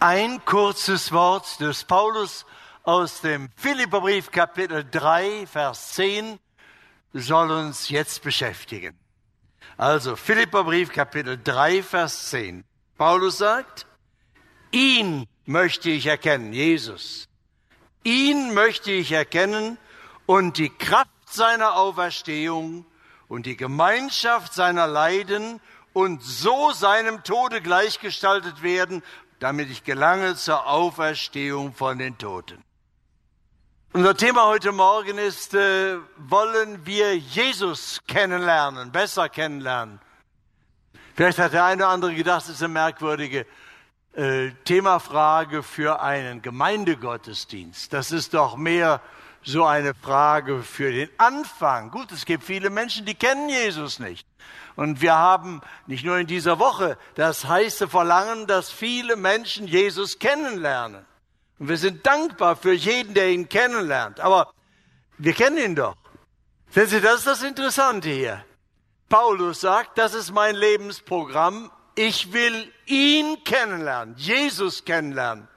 Ein kurzes Wort des Paulus aus dem Philipperbrief, Kapitel 3, Vers 10, soll uns jetzt beschäftigen. Also Philipperbrief, Kapitel 3, Vers 10. Paulus sagt, ihn möchte ich erkennen, Jesus. Ihn möchte ich erkennen und die Kraft seiner Auferstehung und die Gemeinschaft seiner Leiden und so seinem Tode gleichgestaltet werden, damit ich gelange zur Auferstehung von den Toten. Unser Thema heute Morgen ist, wollen wir Jesus kennenlernen, besser kennenlernen. Vielleicht hat der eine oder andere gedacht, das ist eine merkwürdige Themafrage für einen Gemeindegottesdienst. Das ist doch mehr so eine Frage für den Anfang. Gut, es gibt viele Menschen, die kennen Jesus nicht. Und wir haben nicht nur in dieser Woche das heiße Verlangen, dass viele Menschen Jesus kennenlernen. Und wir sind dankbar für jeden, der ihn kennenlernt. Aber wir kennen ihn doch. Sehen Sie, das ist das Interessante hier. Paulus sagt, das ist mein Lebensprogramm. Ich will ihn kennenlernen, Jesus kennenlernen.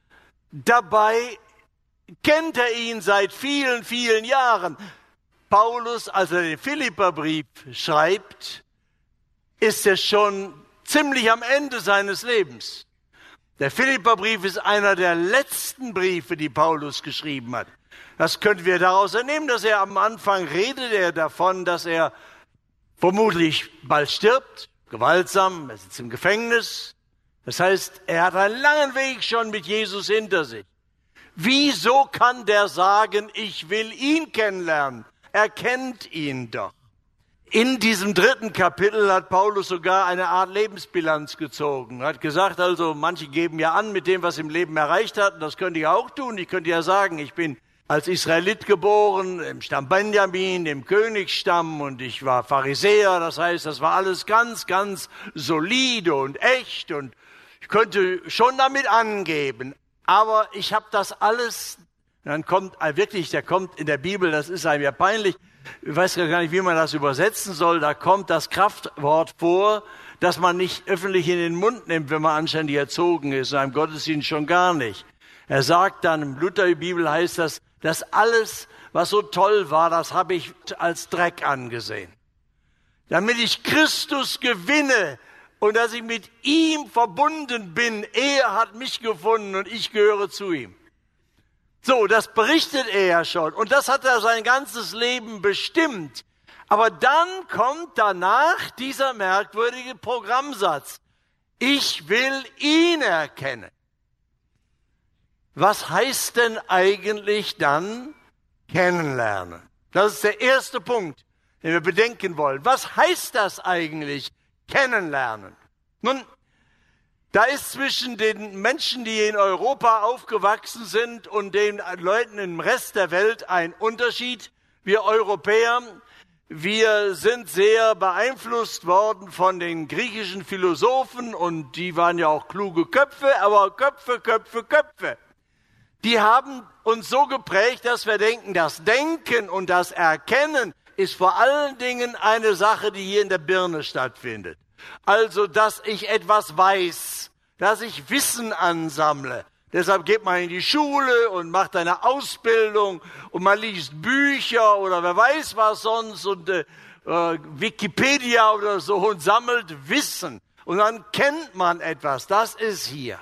Dabei kennt er ihn seit vielen, vielen Jahren. Paulus, als er den Philipperbrief schreibt, ist er schon ziemlich am Ende seines Lebens. Der Philipperbrief ist einer der letzten Briefe, die Paulus geschrieben hat. Das können wir daraus entnehmen, dass er am Anfang redet davon, dass er vermutlich bald stirbt, gewaltsam, er sitzt im Gefängnis. Das heißt, er hat einen langen Weg schon mit Jesus hinter sich. Wieso kann der sagen, ich will ihn kennenlernen? Er kennt ihn doch. In diesem 3. Kapitel hat Paulus sogar eine Art Lebensbilanz gezogen. Er hat gesagt, also manche geben ja an mit dem, was sie im Leben erreicht hatten. Das könnte ich auch tun. Ich könnte ja sagen, ich bin als Israelit geboren, im Stamm Benjamin, im Königsstamm, und ich war Pharisäer. Das heißt, das war alles ganz, ganz solide und echt, und ich könnte schon damit angeben. Aber ich habe das alles, dann kommt wirklich, der kommt in der Bibel, das ist einem ja peinlich, ich weiß gar nicht, wie man das übersetzen soll, da kommt das Kraftwort vor, das man nicht öffentlich in den Mund nimmt, wenn man anständig erzogen ist, in einem Gottesdienst schon gar nicht. Er sagt dann, im Lutherbibel heißt das, dass alles, was so toll war, das habe ich als Dreck angesehen. Damit ich Christus gewinne und dass ich mit ihm verbunden bin, er hat mich gefunden und ich gehöre zu ihm. So, das berichtet er ja schon und das hat er sein ganzes Leben bestimmt. Aber dann kommt danach dieser merkwürdige Programmsatz. Ich will ihn erkennen. Was heißt denn eigentlich dann kennenlernen? Das ist der erste Punkt, den wir bedenken wollen. Was heißt das eigentlich, kennenlernen? Nun, da ist zwischen den Menschen, die in Europa aufgewachsen sind, und den Leuten im Rest der Welt ein Unterschied. Wir Europäer, wir sind sehr beeinflusst worden von den griechischen Philosophen, und die waren ja auch kluge Köpfe, aber Köpfe. Die haben uns so geprägt, dass wir denken, das Denken und das Erkennen ist vor allen Dingen eine Sache, die hier in der Birne stattfindet. Also, dass ich etwas weiß, dass ich Wissen ansammle. Deshalb geht man in die Schule und macht eine Ausbildung und man liest Bücher oder wer weiß was sonst und Wikipedia oder so und sammelt Wissen. Und dann kennt man etwas. Das ist hier.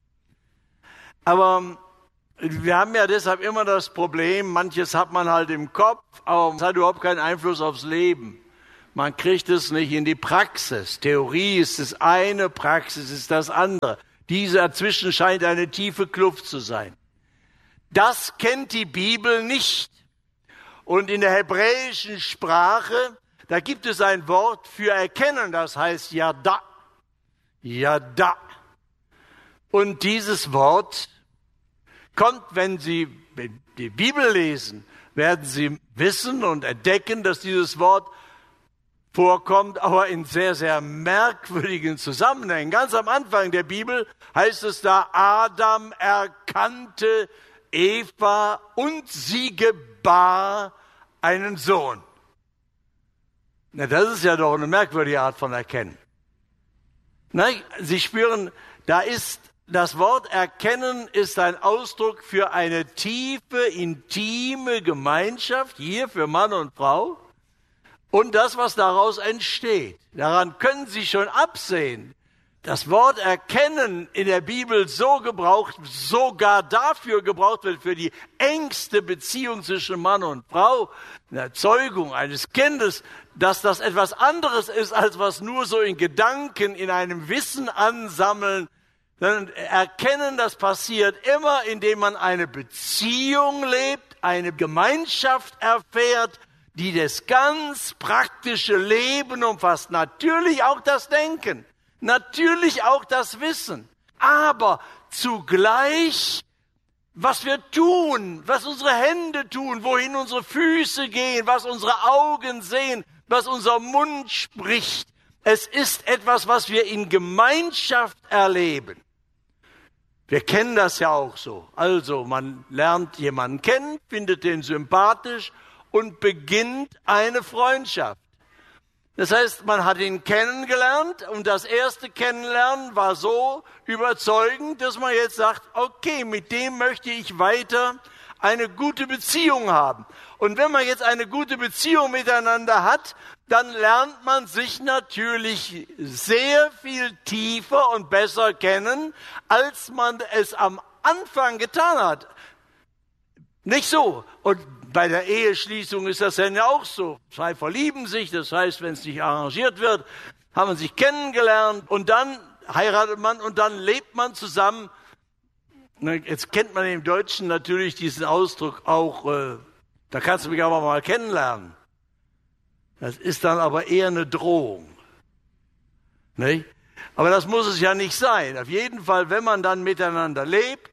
Aber wir haben ja deshalb immer das Problem, manches hat man halt im Kopf, aber es hat überhaupt keinen Einfluss aufs Leben. Man kriegt es nicht in die Praxis. Theorie ist das eine, Praxis ist das andere. Diese dazwischen scheint eine tiefe Kluft zu sein. Das kennt die Bibel nicht. Und in der hebräischen Sprache, da gibt es ein Wort für erkennen, das heißt Yada. Yada. Und dieses Wort kommt, wenn Sie die Bibel lesen, werden Sie wissen und entdecken, dass dieses Wort vorkommt, aber in sehr, sehr merkwürdigen Zusammenhängen. Ganz am Anfang der Bibel heißt es da, Adam erkannte Eva und sie gebar einen Sohn. Na, das ist ja doch eine merkwürdige Art von Erkennen. Na, Sie spüren, da ist Das Wort erkennen ist ein Ausdruck für eine tiefe, intime Gemeinschaft, hier für Mann und Frau, und das, was daraus entsteht. Daran können Sie schon absehen. Das Wort erkennen in der Bibel so gebraucht, sogar dafür gebraucht wird, für die engste Beziehung zwischen Mann und Frau, eine Zeugung eines Kindes, dass das etwas anderes ist, als was nur so in Gedanken, in einem Wissen ansammeln. Sondern erkennen, das passiert immer, indem man eine Beziehung lebt, eine Gemeinschaft erfährt, die das ganz praktische Leben umfasst. Natürlich auch das Denken. Natürlich auch das Wissen, aber zugleich, was wir tun, was unsere Hände tun, wohin unsere Füße gehen, was unsere Augen sehen, was unser Mund spricht. Es ist etwas, was wir in Gemeinschaft erleben. Wir kennen das ja auch so. Also man lernt jemanden kennen, findet den sympathisch und beginnt eine Freundschaft. Das heißt, man hat ihn kennengelernt und das erste Kennenlernen war so überzeugend, dass man jetzt sagt, okay, mit dem möchte ich weiter eine gute Beziehung haben. Und wenn man jetzt eine gute Beziehung miteinander hat, dann lernt man sich natürlich sehr viel tiefer und besser kennen, als man es am Anfang getan hat. Nicht so. Und bei der Eheschließung ist das dann ja auch so. Zwei verlieben sich, das heißt, wenn es nicht arrangiert wird, haben man sich kennengelernt und dann heiratet man und dann lebt man zusammen. Jetzt kennt man im Deutschen natürlich diesen Ausdruck auch, da kannst du mich aber mal kennenlernen. Das ist dann aber eher eine Drohung. Nicht? Aber das muss es ja nicht sein. Auf jeden Fall, wenn man dann miteinander lebt,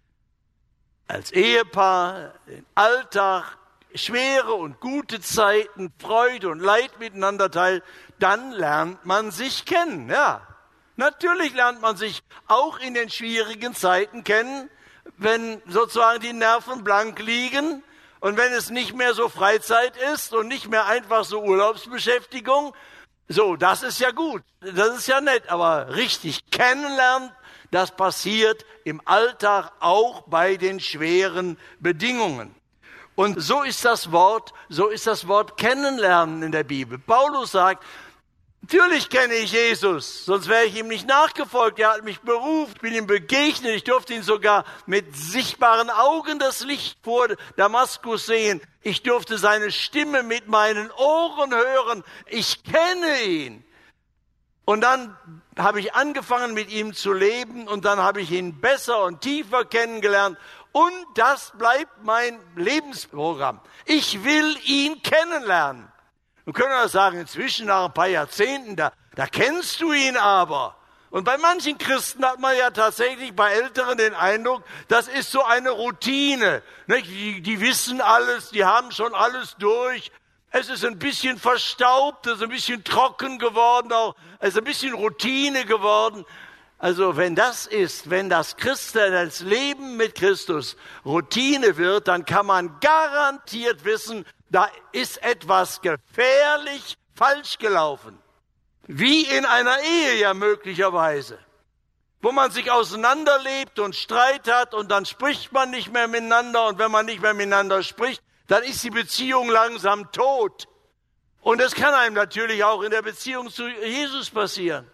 als Ehepaar, den Alltag, schwere und gute Zeiten, Freude und Leid miteinander teilt, dann lernt man sich kennen. Ja, natürlich lernt man sich auch in den schwierigen Zeiten kennen, wenn sozusagen die Nerven blank liegen und wenn es nicht mehr so Freizeit ist und nicht mehr einfach so Urlaubsbeschäftigung. So, das ist ja gut, das ist ja nett, aber richtig kennenlernen, das passiert im Alltag auch bei den schweren Bedingungen. Und so ist das Wort kennenlernen in der Bibel. Paulus sagt, natürlich kenne ich Jesus, sonst wäre ich ihm nicht nachgefolgt. Er hat mich berufen, ich bin ihm begegnet, ich durfte ihn sogar mit sichtbaren Augen das Licht vor Damaskus sehen. Ich durfte seine Stimme mit meinen Ohren hören. Ich kenne ihn. Und dann habe ich angefangen, mit ihm zu leben und dann habe ich ihn besser und tiefer kennengelernt. Und das bleibt mein Lebensprogramm. Ich will ihn kennenlernen. Wir können das sagen, inzwischen nach ein paar Jahrzehnten, da kennst du ihn aber. Und bei manchen Christen hat man ja tatsächlich bei Älteren den Eindruck, das ist so eine Routine. Nicht? Die wissen alles, die haben schon alles durch. Es ist ein bisschen verstaubt, es ist ein bisschen trocken geworden, auch es ist ein bisschen Routine geworden. Also wenn das Christen, das Leben mit Christus Routine wird, dann kann man garantiert wissen, da ist etwas gefährlich falsch gelaufen. Wie in einer Ehe ja möglicherweise, wo man sich auseinanderlebt und Streit hat und dann spricht man nicht mehr miteinander und wenn man nicht mehr miteinander spricht, dann ist die Beziehung langsam tot. Und das kann einem natürlich auch in der Beziehung zu Jesus passieren.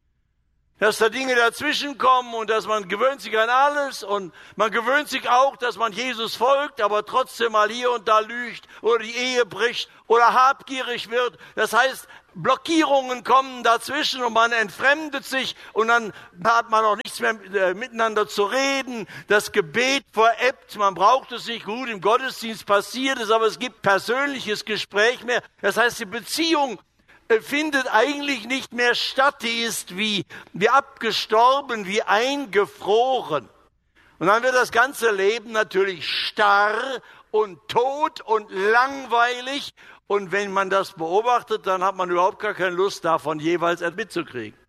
Dass da Dinge dazwischen kommen und dass man gewöhnt sich an alles und man gewöhnt sich auch, dass man Jesus folgt, aber trotzdem mal hier und da lügt oder die Ehe bricht oder habgierig wird. Das heißt, Blockierungen kommen dazwischen und man entfremdet sich und dann hat man auch nichts mehr miteinander zu reden. Das Gebet verebbt, man braucht es nicht. Gut, im Gottesdienst passiert es, aber es gibt persönliches Gespräch mehr. Das heißt, die Beziehung findet eigentlich nicht mehr statt. Die ist wie abgestorben, wie eingefroren. Und dann wird das ganze Leben natürlich starr und tot und langweilig. Und wenn man das beobachtet, dann hat man überhaupt gar keine Lust davon, jeweils etwas mitzukriegen.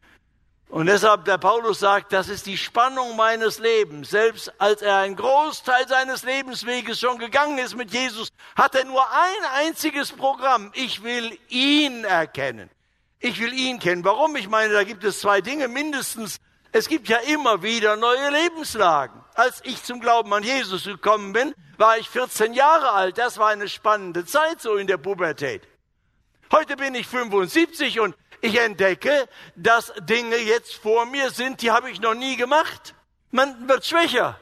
Und deshalb, der Paulus sagt, das ist die Spannung meines Lebens. Selbst als er einen Großteil seines Lebensweges schon gegangen ist mit Jesus, hat er nur ein einziges Programm. Ich will ihn erkennen. Ich will ihn kennen. Warum? Ich meine, da gibt es zwei Dinge mindestens. Es gibt ja immer wieder neue Lebenslagen. Als ich zum Glauben an Jesus gekommen bin, war ich 14 Jahre alt. Das war eine spannende Zeit so in der Pubertät. Heute bin ich 75 und ich entdecke, dass Dinge jetzt vor mir sind, die habe ich noch nie gemacht. Man wird schwächer.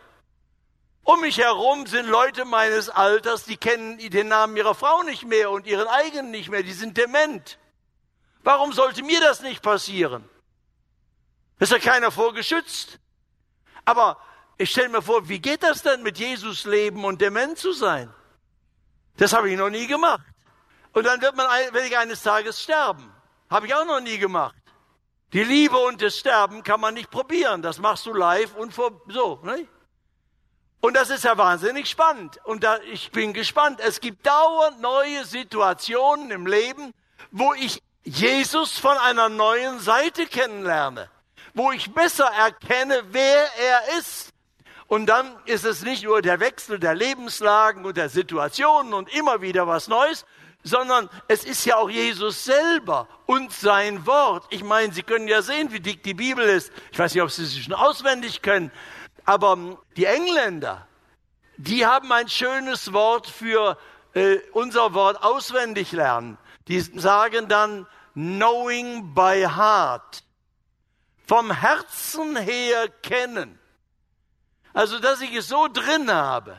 Um mich herum sind Leute meines Alters, die kennen den Namen ihrer Frau nicht mehr und ihren eigenen nicht mehr. Die sind dement. Warum sollte mir das nicht passieren? Ist ja keiner vorgeschützt. Aber ich stelle mir vor, wie geht das denn mit Jesus leben und dement zu sein? Das habe ich noch nie gemacht. Und dann werde ich eines Tages sterben. Habe ich auch noch nie gemacht. Die Liebe und das Sterben kann man nicht probieren. Das machst du live und so. Ne? Und das ist ja wahnsinnig spannend. Und ich bin gespannt. Es gibt dauernd neue Situationen im Leben, wo ich Jesus von einer neuen Seite kennenlerne. Wo ich besser erkenne, wer er ist. Und dann ist es nicht nur der Wechsel der Lebenslagen und der Situationen und immer wieder was Neues, sondern es ist ja auch Jesus selber und sein Wort. Ich meine, Sie können ja sehen, wie dick die Bibel ist. Ich weiß nicht, ob Sie sie schon auswendig können, aber die Engländer, die haben ein schönes Wort für unser Wort auswendig lernen. Die sagen dann knowing by heart. Vom Herzen her kennen. Also, dass ich es so drin habe.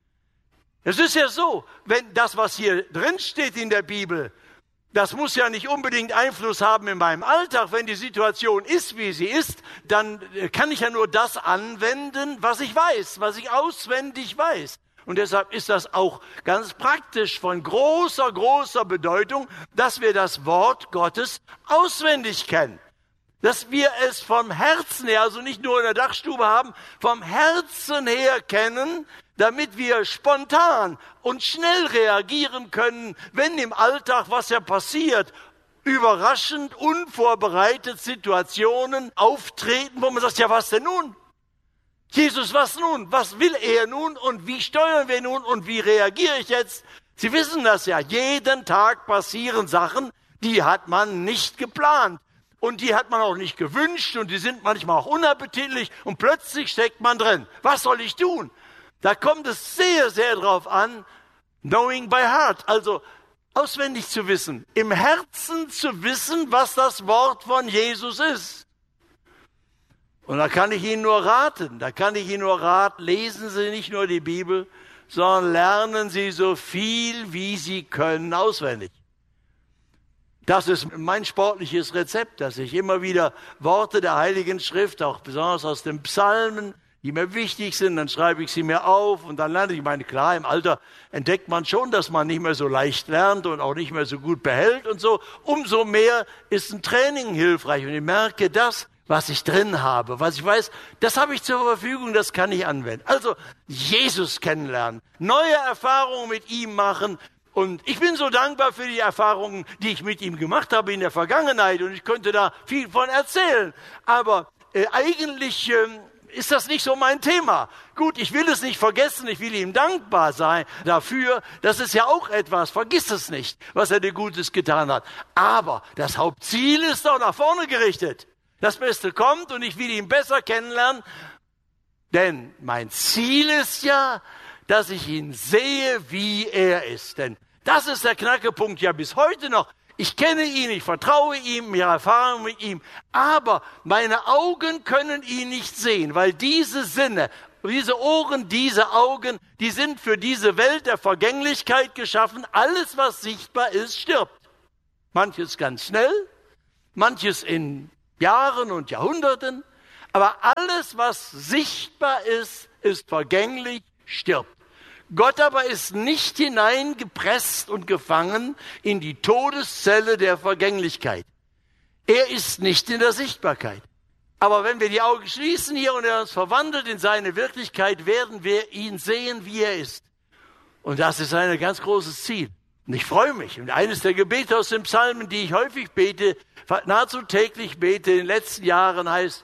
Es ist ja so, wenn das, was hier drin steht in der Bibel, das muss ja nicht unbedingt Einfluss haben in meinem Alltag. Wenn die Situation ist, wie sie ist, dann kann ich ja nur das anwenden, was ich weiß, was ich auswendig weiß. Und deshalb ist das auch ganz praktisch von großer, großer Bedeutung, dass wir das Wort Gottes auswendig kennen. Dass wir es vom Herzen her, also nicht nur in der Dachstube haben, vom Herzen her kennen, damit wir spontan und schnell reagieren können, wenn im Alltag, was ja passiert, überraschend, unvorbereitet Situationen auftreten, wo man sagt, ja, was denn nun? Jesus, was nun? Was will er nun? Und wie steuern wir nun? Und wie reagiere ich jetzt? Sie wissen das ja, jeden Tag passieren Sachen, die hat man nicht geplant. Und die hat man auch nicht gewünscht und die sind manchmal auch unappetitlich und plötzlich steckt man drin. Was soll ich tun? Da kommt es sehr, sehr drauf an, knowing by heart, also auswendig zu wissen, im Herzen zu wissen, was das Wort von Jesus ist. Und da kann ich Ihnen nur raten, lesen Sie nicht nur die Bibel, sondern lernen Sie so viel, wie Sie können, auswendig. Das ist mein sportliches Rezept, dass ich immer wieder Worte der Heiligen Schrift, auch besonders aus den Psalmen, die mir wichtig sind, dann schreibe ich sie mir auf und dann lerne ich. Ich meine, klar, im Alter entdeckt man schon, dass man nicht mehr so leicht lernt und auch nicht mehr so gut behält und so. Umso mehr ist ein Training hilfreich und ich merke, das, was ich drin habe, was ich weiß, das habe ich zur Verfügung, das kann ich anwenden. Also Jesus kennenlernen, neue Erfahrungen mit ihm machen. Und ich bin so dankbar für die Erfahrungen, die ich mit ihm gemacht habe in der Vergangenheit. Und ich könnte da viel von erzählen. Aber eigentlich ist das nicht so mein Thema. Gut, ich will es nicht vergessen. Ich will ihm dankbar sein dafür. Das ist ja auch etwas. Vergiss es nicht, was er dir Gutes getan hat. Aber das Hauptziel ist doch nach vorne gerichtet. Das Beste kommt und ich will ihn besser kennenlernen. Denn mein Ziel ist ja, dass ich ihn sehe, wie er ist. Denn das ist der Knackepunkt ja bis heute noch. Ich kenne ihn, ich vertraue ihm, mir Erfahrung mit ihm. Aber meine Augen können ihn nicht sehen, weil diese Sinne, diese Ohren, diese Augen, die sind für diese Welt der Vergänglichkeit geschaffen. Alles, was sichtbar ist, stirbt. Manches ganz schnell, manches in Jahren und Jahrhunderten. Aber alles, was sichtbar ist, ist vergänglich, stirbt. Gott aber ist nicht hineingepresst und gefangen in die Todeszelle der Vergänglichkeit. Er ist nicht in der Sichtbarkeit. Aber wenn wir die Augen schließen hier und er uns verwandelt in seine Wirklichkeit, werden wir ihn sehen, wie er ist. Und das ist ein ganz großes Ziel. Und ich freue mich. Und eines der Gebete aus den Psalmen, die ich häufig bete, nahezu täglich bete in den letzten Jahren, heißt: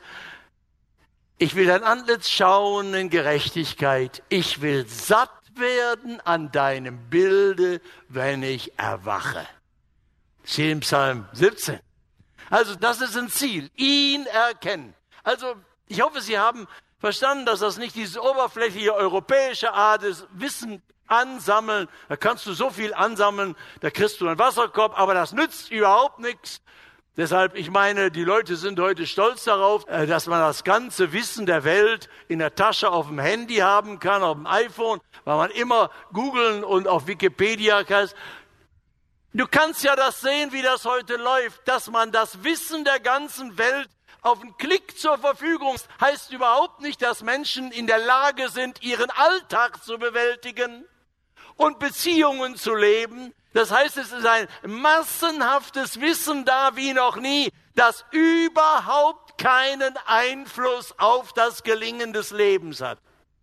Ich will dein Antlitz schauen in Gerechtigkeit. Ich will satt werden an deinem Bilde, wenn ich erwache. Steht im Psalm 17. Also das ist ein Ziel, ihn erkennen. Also Ich hoffe, Sie haben verstanden, dass das nicht diese oberflächliche europäische Art ist, Wissen ansammeln. Da kannst du so viel ansammeln, da kriegst du einen Wasserkorb, aber das nützt überhaupt nichts. Deshalb, ich meine, die Leute sind heute stolz darauf, dass man das ganze Wissen der Welt in der Tasche auf dem Handy haben kann, auf dem iPhone, weil man immer googeln und auf Wikipedia kann. Du kannst ja das sehen, wie das heute läuft, dass man das Wissen der ganzen Welt auf einen Klick zur Verfügung heißt überhaupt nicht, dass Menschen in der Lage sind, ihren Alltag zu bewältigen und Beziehungen zu leben. Das heißt, es ist ein massenhaftes Wissen da wie noch nie, das überhaupt keinen Einfluss auf das Gelingen des Lebens hat.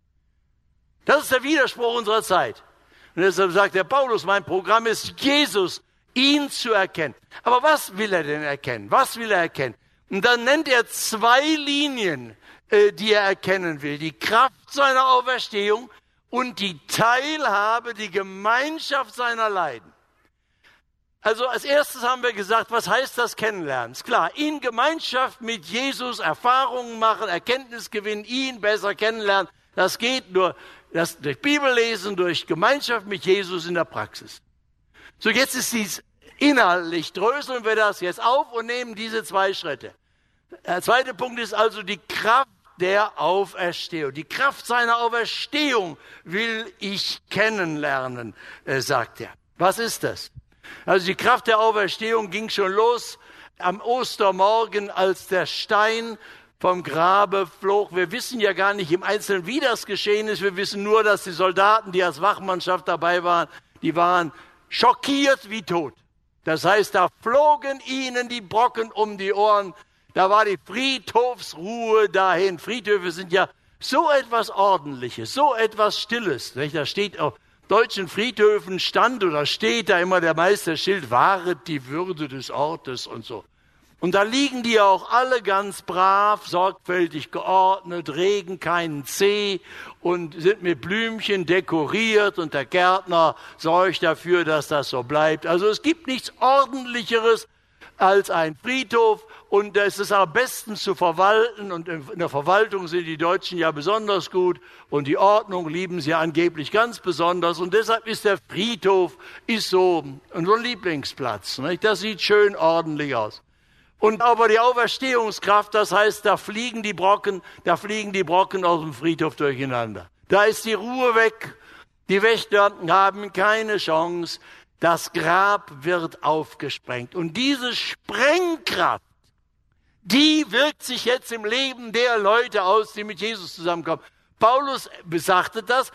Das ist der Widerspruch unserer Zeit. Und deshalb sagt der Paulus, mein Programm ist Jesus, ihn zu erkennen. Aber was will er denn erkennen? Was will er erkennen? Und dann nennt er 2 Linien, die er erkennen will. Die Kraft seiner Auferstehung und die Teilhabe, die Gemeinschaft seiner Leiden. Also als erstes haben wir gesagt, was heißt das Kennenlernen? Ist klar, in Gemeinschaft mit Jesus Erfahrungen machen, Erkenntnis gewinnen, ihn besser kennenlernen. Das geht nur durch Bibellesen, durch Gemeinschaft mit Jesus in der Praxis. So, jetzt ist dies inhaltlich, dröseln wir das jetzt auf und nehmen diese 2 Schritte. Der zweite Punkt ist also die Kraft der Auferstehung. Die Kraft seiner Auferstehung will ich kennenlernen, sagt er. Was ist das? Also die Kraft der Auferstehung ging schon los am Ostermorgen, als der Stein vom Grabe flog. Wir wissen ja gar nicht im Einzelnen, wie das geschehen ist. Wir wissen nur, dass die Soldaten, die als Wachmannschaft dabei waren, die waren schockiert wie tot. Das heißt, da flogen ihnen die Brocken um die Ohren. Da war die Friedhofsruhe dahin. Friedhöfe sind ja so etwas Ordentliches, so etwas Stilles. Da steht auf deutschen Friedhöfen stand oder steht da immer der Meisterschild, wahret die Würde des Ortes und so. Und da liegen die auch alle ganz brav, sorgfältig geordnet, regen keinen Zeh und sind mit Blümchen dekoriert und der Gärtner sorgt dafür, dass das so bleibt. Also es gibt nichts Ordentlicheres als ein Friedhof und es ist am besten zu verwalten und in der Verwaltung sind die Deutschen ja besonders gut und die Ordnung lieben sie angeblich ganz besonders und deshalb ist der Friedhof so ein Lieblingsplatz. Nicht? Das sieht schön ordentlich aus. Und aber die Auferstehungskraft, das heißt, da fliegen die Brocken aus dem Friedhof durcheinander. Da ist die Ruhe weg, die Wächter haben keine Chance, das Grab wird aufgesprengt. Und diese Sprengkraft, die wirkt sich jetzt im Leben der Leute aus, die mit Jesus zusammenkommen. Paulus besagte das,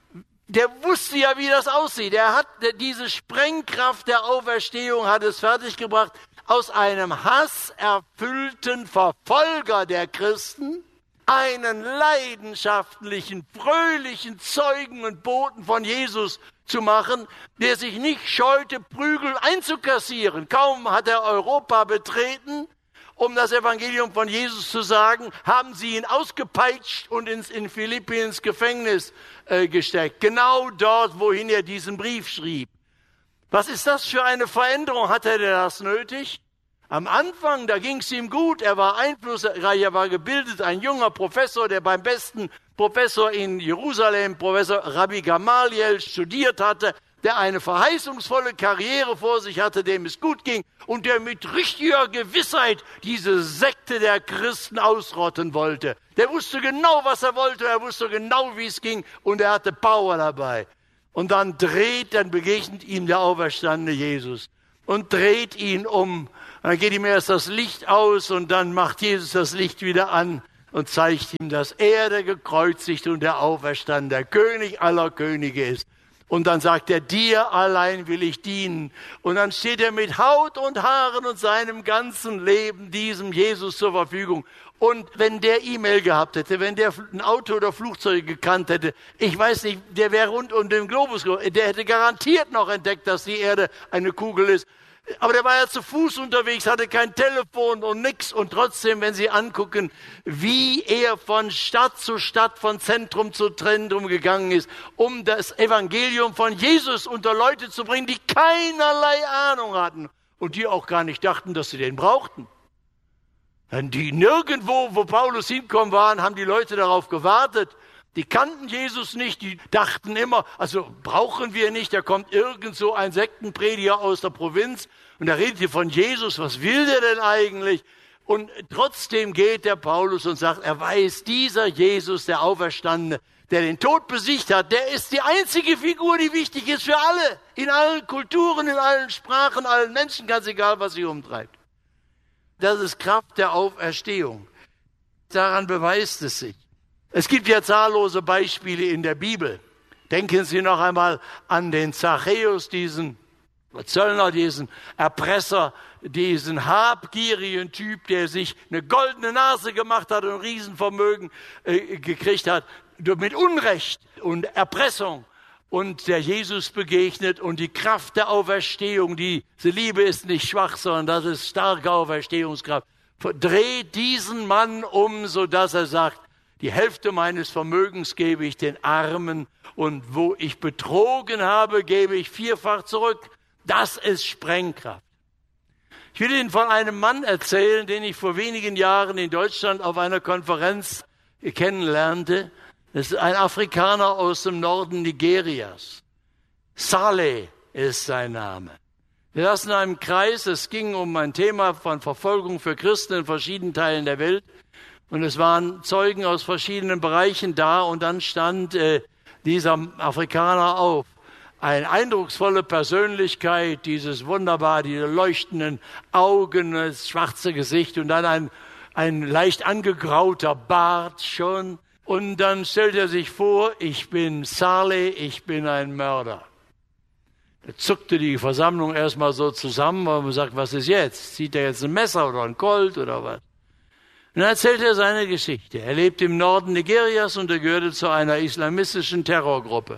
der wusste ja, wie das aussieht. Diese Sprengkraft der Auferstehung hat es fertiggebracht, aus einem hasserfüllten Verfolger der Christen einen leidenschaftlichen, fröhlichen Zeugen und Boten von Jesus zu machen, der sich nicht scheute, Prügel einzukassieren. Kaum hat er Europa betreten, um das Evangelium von Jesus zu sagen, haben sie ihn ausgepeitscht und in Philippi ins Gefängnis gesteckt. Genau dort, wohin er diesen Brief schrieb. Was ist das für eine Veränderung? Hatte er das nötig? Am Anfang, da ging es ihm gut, er war einflussreich, er war gebildet, ein junger Professor, der beim besten Professor in Jerusalem, Professor Rabbi Gamaliel, studiert hatte, der eine verheißungsvolle Karriere vor sich hatte, dem es gut ging und der mit richtiger Gewissheit diese Sekte der Christen ausrotten wollte. Der wusste genau, was er wollte, er wusste genau, wie es ging und er hatte Power dabei. Und dann begegnet ihm der auferstandene Jesus und dreht ihn um. Dann geht ihm erst das Licht aus und dann macht Jesus das Licht wieder an und zeigt ihm, dass er der gekreuzigte und der Auferstandene, der König aller Könige ist. Und dann sagt er, dir allein will ich dienen. Und dann steht er mit Haut und Haaren und seinem ganzen Leben diesem Jesus zur Verfügung. Und wenn der E-Mail gehabt hätte, wenn der ein Auto oder Flugzeug gekannt hätte, ich weiß nicht, der wäre rund um den Globus, der hätte garantiert noch entdeckt, dass die Erde eine Kugel ist. Aber der war ja zu Fuß unterwegs, hatte kein Telefon und nix. Und trotzdem, wenn Sie angucken, wie er von Stadt zu Stadt, von Zentrum zu Zentrum gegangen ist, um das Evangelium von Jesus unter Leute zu bringen, die keinerlei Ahnung hatten und die auch gar nicht dachten, dass sie den brauchten. Die nirgendwo, wo Paulus hinkommen waren, haben die Leute darauf gewartet. Die kannten Jesus nicht, die dachten immer, also brauchen wir nicht, da kommt irgend so ein Sektenprediger aus der Provinz und da redet hier von Jesus, was will der denn eigentlich? Und trotzdem geht der Paulus und sagt, er weiß, dieser Jesus, der Auferstandene, der den Tod besiegt hat, der ist die einzige Figur, die wichtig ist für alle. In allen Kulturen, in allen Sprachen, allen Menschen, ganz egal, was sie umtreibt. Das ist Kraft der Auferstehung. Daran beweist es sich. Es gibt ja zahllose Beispiele in der Bibel. Denken Sie noch einmal an den Zachäus, diesen Zöllner, diesen Erpresser, diesen habgierigen Typ, der sich eine goldene Nase gemacht hat und ein Riesenvermögen gekriegt hat, mit Unrecht und Erpressung. Und der Jesus begegnet und die Kraft der Auferstehung, diese Liebe ist nicht schwach, sondern das ist starke Auferstehungskraft, dreht diesen Mann um, sodass er sagt, die Hälfte meines Vermögens gebe ich den Armen und wo ich betrogen habe, gebe ich vierfach zurück. Das ist Sprengkraft. Ich will Ihnen von einem Mann erzählen, den ich vor wenigen Jahren in Deutschland auf einer Konferenz kennenlernte. Das ist ein Afrikaner aus dem Norden Nigerias. Saleh ist sein Name. Wir saßen in einem Kreis, es ging um ein Thema von Verfolgung für Christen in verschiedenen Teilen der Welt. Und es waren Zeugen aus verschiedenen Bereichen da und dann stand dieser Afrikaner auf. Eine eindrucksvolle Persönlichkeit, diese leuchtenden Augen, das schwarze Gesicht und dann ein leicht angegrauter Bart schon. Und dann stellt er sich vor, ich bin Saleh, ich bin ein Mörder. Da zuckte die Versammlung erstmal so zusammen, weil man sagt, was ist jetzt? Zieht er jetzt ein Messer oder ein Colt oder was? Und dann erzählt er seine Geschichte. Er lebt im Norden Nigerias und er gehörte zu einer islamistischen Terrorgruppe.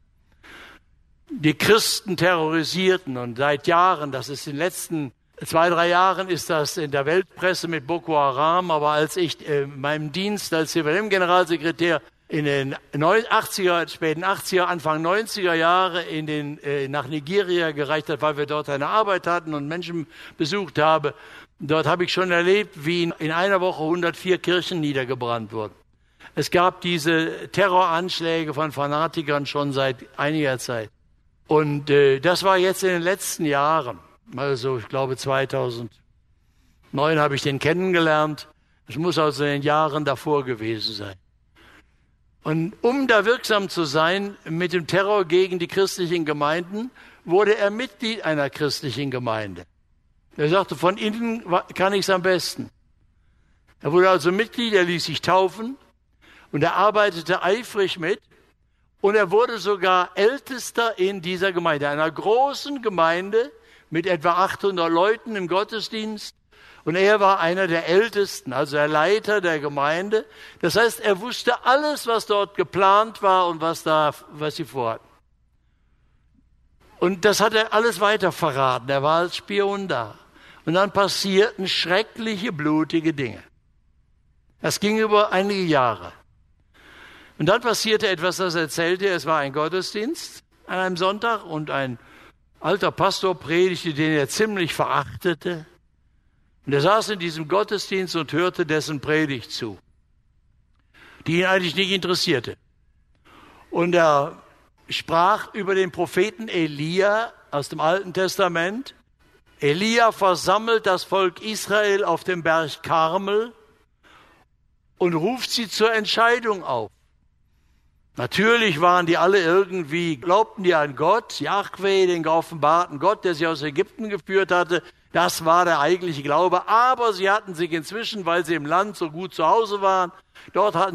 Die Christen terrorisierten und seit Jahren, das ist in den letzten 2-3 Jahren, ist das in der Weltpresse mit Boko Haram, aber als ich meinem Dienst als CVM-Generalsekretär in den 80er, späten 80er, Anfang 90er Jahre nach Nigeria gereicht hat, weil wir dort eine Arbeit hatten und Menschen besucht habe, dort habe ich schon erlebt, wie in einer Woche 104 Kirchen niedergebrannt wurden. Es gab diese Terroranschläge von Fanatikern schon seit einiger Zeit. Und das war jetzt in den letzten Jahren. Also ich glaube 2009 habe ich den kennengelernt. Es muss also in den Jahren davor gewesen sein. Und um da wirksam zu sein mit dem Terror gegen die christlichen Gemeinden, wurde er Mitglied einer christlichen Gemeinde. Er sagte, von innen kann ich es am besten. Er wurde also Mitglied, er ließ sich taufen und er arbeitete eifrig mit. Und er wurde sogar Ältester in dieser Gemeinde, einer großen Gemeinde mit etwa 800 Leuten im Gottesdienst. Und er war einer der Ältesten, also der Leiter der Gemeinde. Das heißt, er wusste alles, was dort geplant war und was sie vorhatten. Und das hat er alles weiter verraten. Er war als Spion da. Und dann passierten schreckliche, blutige Dinge. Das ging über einige Jahre. Und dann passierte etwas, das erzählte er. Es war ein Gottesdienst an einem Sonntag und ein alter Pastor predigte, den er ziemlich verachtete. Und er saß in diesem Gottesdienst und hörte dessen Predigt zu, die ihn eigentlich nicht interessierte. Und er sprach über den Propheten Elia aus dem Alten Testament. Elia versammelt das Volk Israel auf dem Berg Karmel und ruft sie zur Entscheidung auf. Natürlich waren die alle glaubten die an Gott, Jahwe, den geoffenbarten Gott, der sie aus Ägypten geführt hatte. Das war der eigentliche Glaube. Aber sie hatten sich inzwischen, weil sie im Land so gut zu Hause waren, dort hatten